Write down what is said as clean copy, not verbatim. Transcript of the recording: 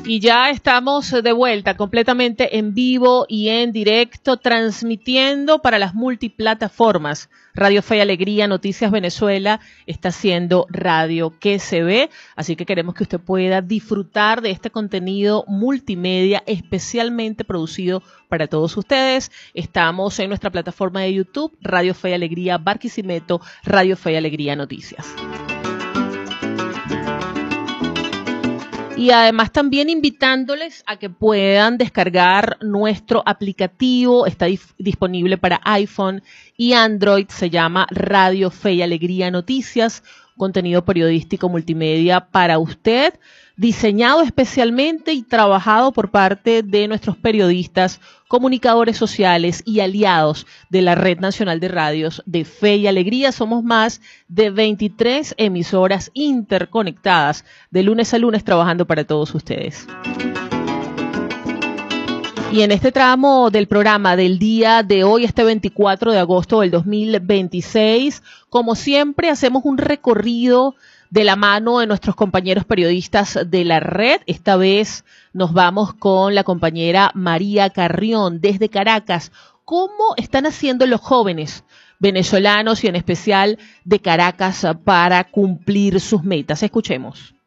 Y ya estamos de vuelta completamente en vivo y en directo, transmitiendo para las multiplataformas. Radio Fe y Alegría, Noticias Venezuela, está haciendo Radio que se ve, así que queremos que usted pueda disfrutar de este contenido multimedia especialmente producido para todos ustedes. Estamos en nuestra plataforma de YouTube, Radio Fe y Alegría Barquisimeto, Radio Fe y Alegría Noticias. Y además también invitándoles a que puedan descargar nuestro aplicativo, está disponible para iPhone y Android, se llama Radio Fe y Alegría Noticias, contenido periodístico multimedia para usted, diseñado especialmente y trabajado por parte de nuestros periodistas, comunicadores sociales y aliados de la Red Nacional de Radios de Fe y Alegría. Somos más de 23 emisoras interconectadas de lunes a lunes trabajando para todos ustedes. Y en este tramo del programa del día de hoy, este 24 de agosto del 2026, como siempre, hacemos un recorrido de la mano de nuestros compañeros periodistas de la red. Esta vez nos vamos con la compañera María Carrión desde Caracas. ¿Cómo están haciendo los jóvenes venezolanos y en especial de Caracas para cumplir sus metas? Escuchemos.